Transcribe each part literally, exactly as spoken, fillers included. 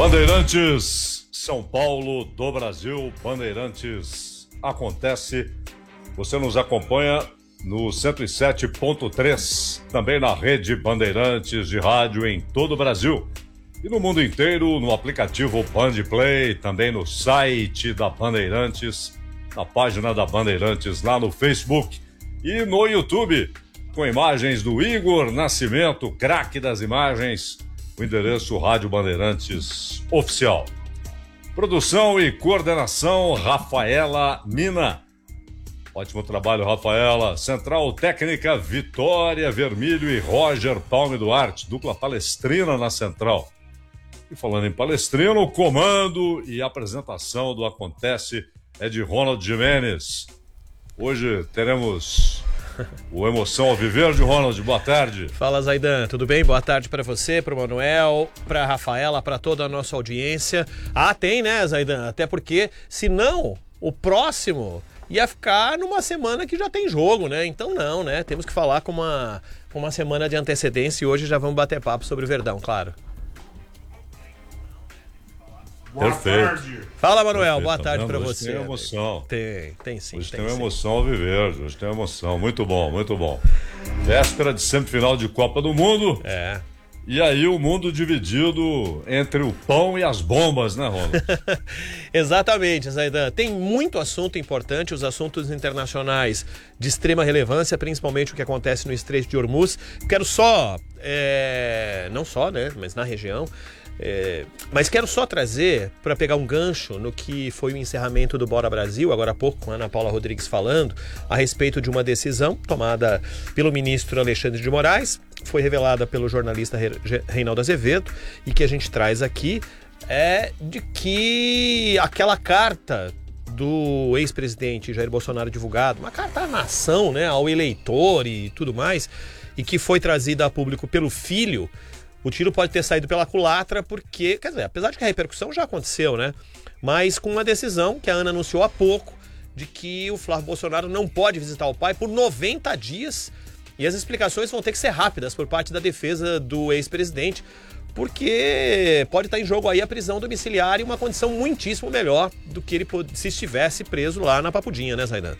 Bandeirantes, São Paulo do Brasil, Bandeirantes acontece. Você nos acompanha no cento e sete ponto três, também na rede Bandeirantes de rádio em todo o Brasil. E no mundo inteiro, no aplicativo Bandplay, também no site da Bandeirantes, na página da Bandeirantes lá no Facebook e no YouTube, com imagens do Igor Nascimento, craque das imagens, o endereço Rádio Bandeirantes Oficial. Produção e coordenação, Rafaela Mina. Ótimo trabalho, Rafaela. Central técnica, Vitória Vermilho e Roger Palme Duarte, dupla palestrina na central. E falando em palestrino, o comando e apresentação do Acontece é de Ronald Jimenez. Hoje teremos o Emoção ao Viver de Ronald. Boa tarde. Fala, Zaidan, tudo bem? Boa tarde para você, para o Manuel, para a Rafaela, para toda a nossa audiência. Ah, tem, né, Zaidan? Até porque, senão, o próximo ia ficar numa semana que já tem jogo, né? Então não, né? Temos que falar com uma, com uma semana de antecedência e hoje já vamos bater papo sobre o Verdão, claro. Boa Perfeito. Tarde. Fala, Manuel. Perfeito. Boa tarde para hoje você. Tem emoção. Tem, tem sim. Hoje tem, tem sim. emoção ao viver. Hoje tem emoção. Muito bom, muito bom. Véspera de semifinal de Copa do Mundo. É. E aí o mundo dividido entre o pão e as bombas, né, Ronald? Exatamente, Zaidan. Tem muito assunto importante, os assuntos internacionais de extrema relevância, principalmente o que acontece no Estreito de Hormuz. Quero só, é... não só, né, mas na região, é... mas quero só trazer, para pegar um gancho no que foi o encerramento do Bora Brasil, agora há pouco, com a Ana Paula Rodrigues falando, a respeito de uma decisão tomada pelo ministro Alexandre de Moraes, foi revelada pelo jornalista Reinaldo Azevedo e que a gente traz aqui, é de que aquela carta do ex-presidente Jair Bolsonaro divulgado, uma carta à nação, né, ao eleitor e tudo mais, e que foi trazida a público pelo filho, o tiro pode ter saído pela culatra porque, quer dizer, apesar de que a repercussão já aconteceu, né, mas com uma decisão que a Ana anunciou há pouco, de que o Flávio Bolsonaro não pode visitar o pai por noventa dias. E as explicações vão ter que ser rápidas por parte da defesa do ex-presidente, porque pode estar em jogo aí a prisão domiciliar e uma condição muitíssimo melhor do que ele se estivesse preso lá na Papudinha, né, Zaidan?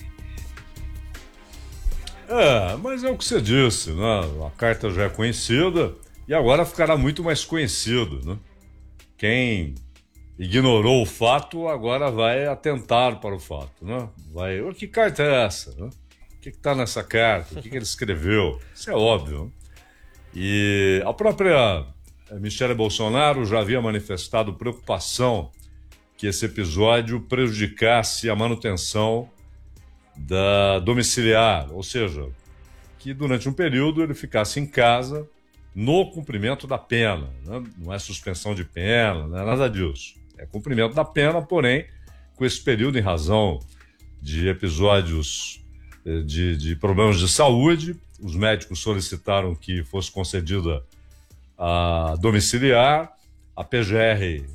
É, mas é o que você disse, né? A carta já é conhecida e agora ficará muito mais conhecido, né? Quem ignorou o fato agora vai atentar para o fato, né? Vai, que carta é essa, né? O que está nessa carta? O que, que ele escreveu? Isso é óbvio. E a própria Michele Bolsonaro já havia manifestado preocupação que esse episódio prejudicasse a manutenção da domiciliar, ou seja, que durante um período ele ficasse em casa no cumprimento da pena, né? Não é suspensão de pena, não é nada disso. É cumprimento da pena, porém, com esse período em razão de episódios De, de problemas de saúde, os médicos solicitaram que fosse concedida a domiciliar, a P G R